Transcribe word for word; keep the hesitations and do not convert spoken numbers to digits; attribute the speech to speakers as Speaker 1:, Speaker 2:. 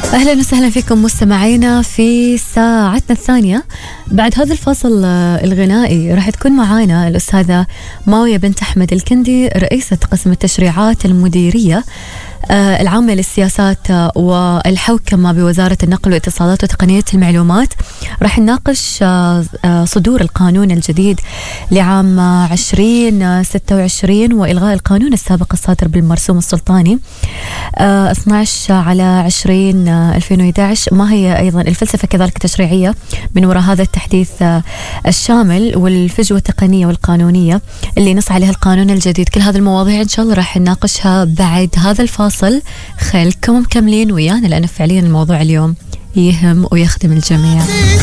Speaker 1: أهلا وسهلا فيكم مستمعينا في ساعتنا الثانية. بعد هذا الفاصل الغنائي راح تكون معانا الأستاذة ماوية بنت أحمد الكندي، رئيسة قسم التشريعات المديرية العامة للسياسات والحوكمة بوزارة النقل والاتصالات وتقنية المعلومات. راح نناقش صدور القانون الجديد لعام عشرين ستة وعشرين وإلغاء القانون السابق الصادر بالمرسوم السلطاني اثني عشر على عشرين ألفين وإحدى عشر. ما هي أيضا الفلسفة كذلك التشريعية من وراء هذا التحديث الشامل والفجوة التقنية والقانونية اللي نص عليها القانون الجديد؟ كل هذه المواضيع إن شاء الله راح نناقشها بعد هذا الفاصل. خليكم مكملين ويانا لأن فعليا الموضوع اليوم يهم ويخدم الجميع.